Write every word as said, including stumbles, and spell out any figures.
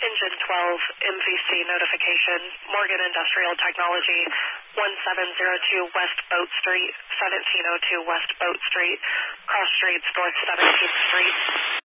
Engine twelve, M V C notification, Morgan Industrial Technology, one seven zero two West Boat Street, seventeen oh two West Boat Street, cross streets North seventeenth Street.